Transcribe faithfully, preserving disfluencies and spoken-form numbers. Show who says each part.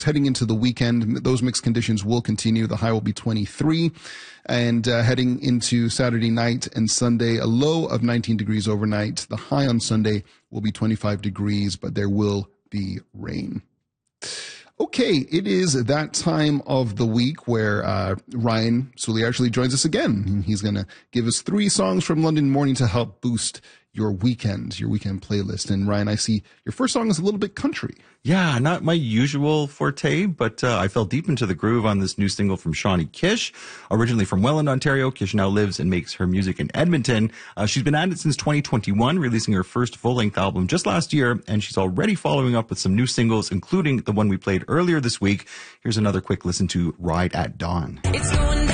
Speaker 1: heading into the weekend, those mixed conditions will continue. The high will be twenty-three. And uh, heading into Saturday night and Sunday, a low of nineteen degrees overnight. The high on Sunday will be twenty-five degrees, but there will be rain. Okay, it is that time of the week where uh, Ryan Sully actually joins us again. He's going to give us three songs from London Morning to help boost your weekend, your weekend playlist. And Ryan, I see your first song is a little bit country.
Speaker 2: Yeah, not my usual forte, but uh, I fell deep into the groove on this new single from Shawnee Kish. Originally from Welland, Ontario, Kish now lives and makes her music in Edmonton. Uh, she's been at it since twenty twenty-one, releasing her first full-length album just last year, and she's already following up with some new singles, including the one we played earlier this week. Here's another quick listen to Ride at Dawn. It's going